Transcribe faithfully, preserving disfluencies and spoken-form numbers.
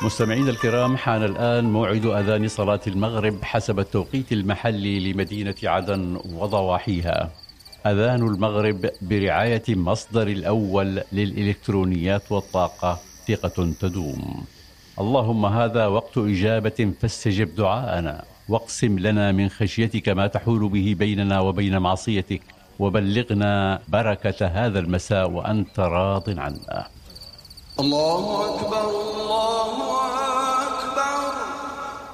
مستمعينا الكرام، حان الآن موعد أذان صلاة المغرب حسب التوقيت المحلي لمدينة عدن وضواحيها. أذان المغرب برعاية مصدر الأول للإلكترونيات والطاقة، ثقة تدوم. اللهم هذا وقت إجابة فاستجب دعاءنا، واقسم لنا من خشيتك ما تحول به بيننا وبين معصيتك، وبلغنا بركة هذا المساء وأنت راض عنا. الله أكبر الله أكبر.